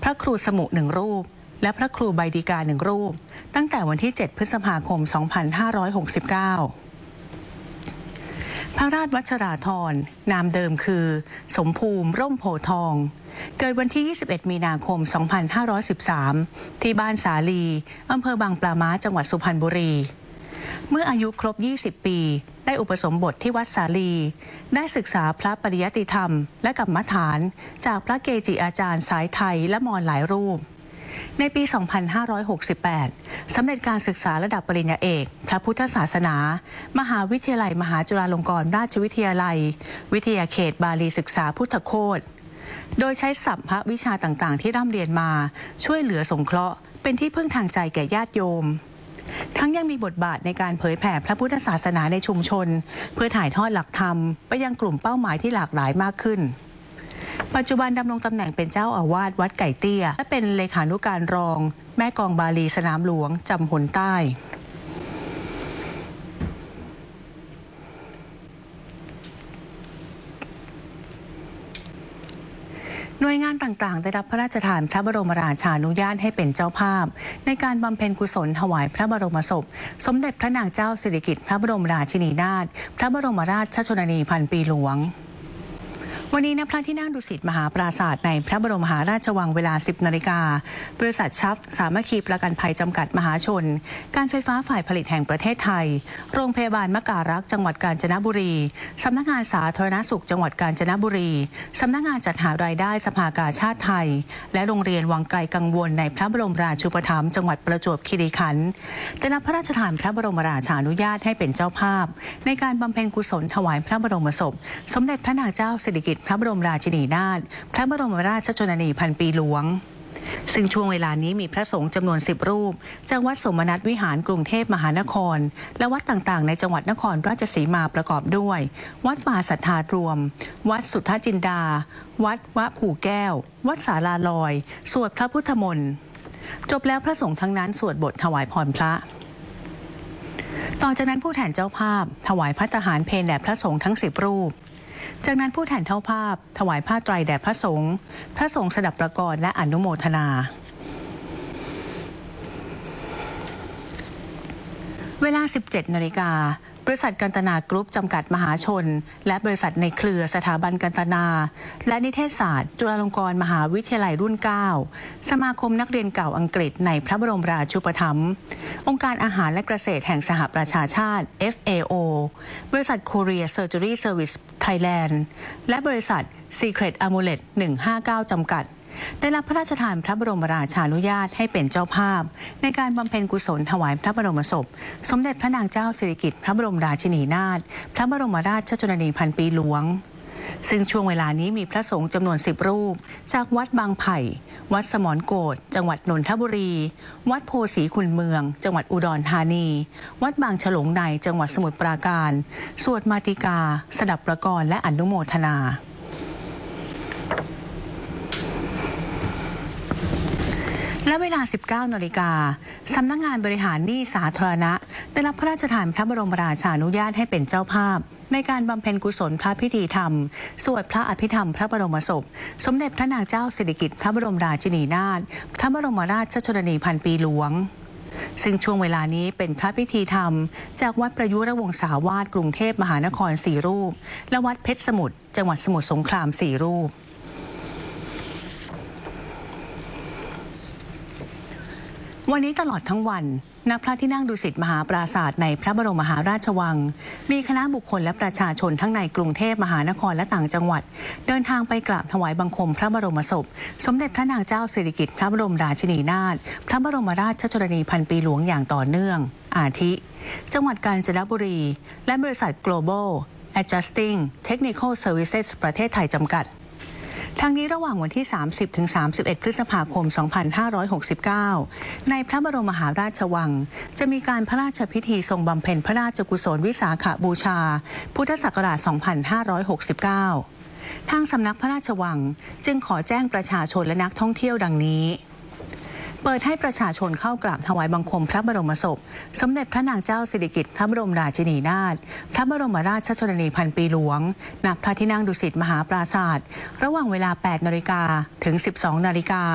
ระครูสมุ1 รูปและพระครูใบดีกา1 รูปตั้งแต่วันที่ 7 พฤษภาคม 2569 พระราชวัชราธรนามเดิมคือสมภูมิร่มโพทองเกิดวันที่ 21 มีนาคม 2513 ที่บ้านสาลีอำเภอบางปลาม้าจังหวัดสุพรรณบุรีเมื่ออายุครบ 20 ปีได้อุปสมบทที่วัดสาลีได้ศึกษาพระปริยัติธรรมและกรรมฐานจากพระเกจิอาจารย์สายไทยและมอญหลายรูปในปี 2568 สำเร็จการศึกษาระดับปริญญาเอกพระพุทธศาสนามหาวิทยาลัยมหาจุฬาลงกรณราชวิทยาลัยวิทยาเขตบาลีศึกษาพุทธโคตโดยใช้ศัพท์พระวิชาต่างๆที่ร่ำเรียนมาช่วยเหลือสงเคราะห์เป็นที่พึ่งทางใจแก่ญาติโยมทั้งยังมีบทบาทในการเผยแผ่พระพุทธศาสนาในชุมชนเพื่อถ่ายทอดหลักธรรมไปยังกลุ่มเป้าหมายที่หลากหลายมากขึ้นปัจจุบันดำรงตำแหน่งเป็นเจ้าอาวาสวัดไก่เตี้ยและเป็นเลขานุการรองแม่กองบาลีสนามหลวงจำหนใต้หน่วยงานต่างๆได้รับพระราชทานพระบรมราชานุญาตให้เป็นเจ้าภาพในการบำเพ็ญกุศลถวายพระบรมศพสมเด็จพระนางเจ้าสิริกิติ์พระบรมราชินีนาถพระบรมราชชนนีพันปีหลวงวันนี้ณพระที่นั่งดุสิตมหาปราสาทในพระบรมมหาราชวังเวลา 10 นาฬิกาบริษัทชัฟสามัคคีประกันภัยจำกัดมหาชนการไฟฟ้าฝ่ายผลิตแห่งประเทศไทยโรงพยาบาลมการักษ์จังหวัดกาญจนบุรีสำนักงานสาธารณสุขจังหวัดกาญจนบุรีสำนักงานจัดหารายได้สภากาชาดไทยและโรงเรียนวังไกลกังวลในพระบรมราชูปถัมภ์จังหวัดประจวบคีรีขันธ์ได้รับพระราชทานพระบรมราชานุญาตให้เป็นเจ้าภาพในการบำเพ็ญกุศลถวายพระบรมศพสมเด็จพระนางเจ้าสิริกิติ์พระบรมราชินีนาถพระบรมราชชนนีพันปีหลวงซึ่งช่วงเวลานี้มีพระสงฆ์จำนวน10 รูปจากวัดสมนัตวิหารกรุงเทพมหานครและวัดต่างๆในจังหวัดนครราชสีมาประกอบด้วยวัดป่าสัทธารวมวัดสุทธจินดาวัดวะผู่แก้ววัดศาลาลอยสวดพระพุทธมนต์จบแล้วพระสงฆ์ทั้งนั้นสวดบทถวายพรพระต่อจากนั้นผู้แทนเจ้าภาพถวายภัตตาหารเพลแด่พระสงฆ์ทั้ง10 รูปจากนั้นผู้แทนเจ้าภาพถวายผ้าไตรแด่พระสงฆ์สดับประกรณ์และอนุโมทนาเวลา 17 นาฬิกาบริษัทกันตนากรุ๊ปจำกัดมหาชนและบริษัทในเครือสถาบันกันตนาและนิเทศศาสตร์จุฬาลงกรณ์มหาวิทยาลัยรุ่น 9 สมาคมนักเรียนเก่าอังกฤษในพระบรมราชูปถัมภ์องค์การอาหารและเกษตรแห่งสหประชาชาติ FAO บริษัท Korea Surgery Service Thailand และบริษัท Secret Amulet 159 จำกัดได้รับพระราชทานพระบรมราชานุญาตให้เป็นเจ้าภาพในการบำเพ็ญกุศลถวายพระบรมศพสมเด็จพระนางเจ้าสิริกิติ์พระบรมราชินีนาถพระบรมราชชนนีพันปีหลวงซึ่งช่วงเวลานี้มีพระสงฆ์จำนวน10 รูปจากวัดบางไผ่วัดสมรโกฏจังหวัดนนทบุรีวัดโพสีขุนเมืองจังหวัดอุดรธานีวัดบางฉลงในจังหวัดสมุทรปราการสวดมาติกาสดับประกรณ์และอนุโมทนาและเวลา 19 นาฬิกาสำนักงานบริหารหนี้สาธารณะได้รับพระราชทานพระบรมราชานุญาตให้เป็นเจ้าภาพในการบำเพ็ญกุศลพระพิธีธรรมสวดพระอภิธรรมพระบรมศพสมเด็จพระนางเจ้าสิริกิติ์พระบรมราชินีนาถพระบรมราชชนนีพันปีหลวงซึ่งช่วงเวลานี้เป็นพระพิธีธรรมจากวัดประยุรวงศาวาสกรุงเทพมหานคร4 รูปและวัดเพชรสมุทรจังหวัดสมุทรสงคราม4 รูปวันนี้ตลอดทั้งวันณพระที่นั่งดุสิตมหาปราสาทในพระบรมมหาราชวังมีคณะบุคคลและประชาชนทั้งในกรุงเทพมหานครและต่างจังหวัดเดินทางไปกราบถวายบังคมพระบรมศพสมเด็จพระนางเจ้าสิริกิติ์พระบรมราชินีนาถพระบรมราชชนนีพันปีหลวงอย่างต่อเนื่องอาทิจังหวัดกาญจนบุรีและบริษัท Global Adjusting Technical Services ประเทศไทยจำกัดทั้งนี้ระหว่างวันที่ 30-31 พฤษภาคม 2569 ในพระบรมมหาราชวังจะมีการพระราชพิธีทรงบำเพ็ญพระราชกุศลวิสาขบูชาพุทธศักราช 2569 ทางสำนักพระราชวังจึงขอแจ้งประชาชนและนักท่องเที่ยวดังนี้ เปิดให้ประชาชนเข้ากราบถวายบังคมพระบรมศพสมเด็จพระนางเจ้าสิริกิติ์พระบรมราชินีนาถพระบรมราชชนนีพันปีหลวงณพระที่นั่งดุสิตมหาปราสาทระหว่างเวลา 8 นาฬิกาถึง 12 นาฬิกา